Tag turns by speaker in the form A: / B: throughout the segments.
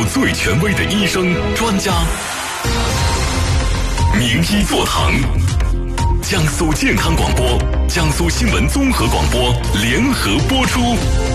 A: 最权威的医生专家。名医座堂，江苏健康广播、江苏新闻综合广播联合播出。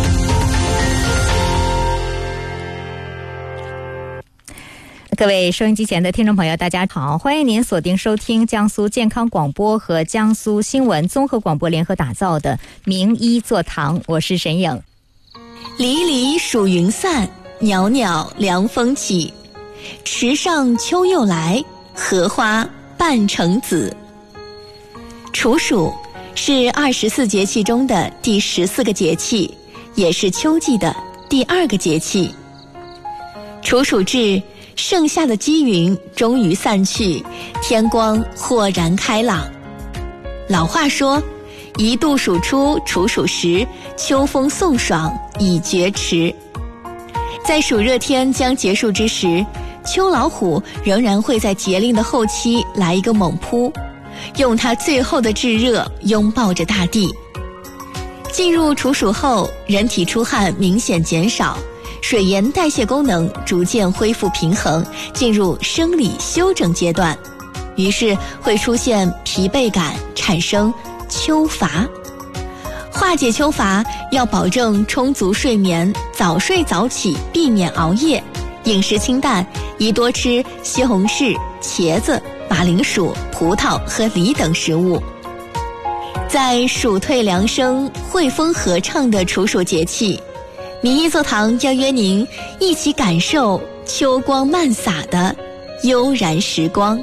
B: 各位收音机前的听众朋友，大家好，欢迎您锁定收听江苏健康广播和江苏新闻综合广播联合打造的名医座堂，我是沈颖。
C: 离离暑云散，袅袅凉风起，池上秋又来，荷花半成紫。处暑是24节气中的第14个节气，也是秋季的第2个节气。处暑至，盛夏的积云终于散去，天光豁然开朗。老话说，一度暑出处暑时，秋风送爽已觉迟。在暑热天将结束之时，秋老虎仍然会在节令的后期来一个猛扑，用它最后的炙热拥抱着大地。进入处暑后，人体出汗明显减少，水盐代谢功能逐渐恢复平衡，进入生理休整阶段，于是会出现疲惫感，产生秋乏。化解秋乏，要保证充足睡眠，早睡早起，避免熬夜，饮食清淡，宜多吃西红柿、茄子、马铃薯、葡萄和梨等食物。在暑退凉生、惠风和畅的处暑节气，名医座堂邀约您一起感受秋光漫洒的悠然时光。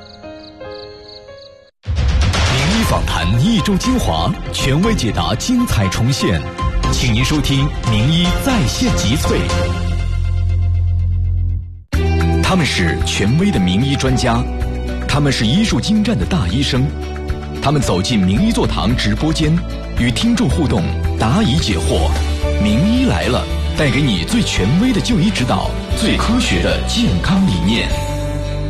A: 名医访谈一周精华，权威解答精彩重现，请您收听名医在线集萃。他们是权威的名医专家，他们是医术精湛的大医生，他们走进名医座堂直播间，与听众互动，答疑解惑。名医来了，带给你最权威的就医指导，最科学的健康理念。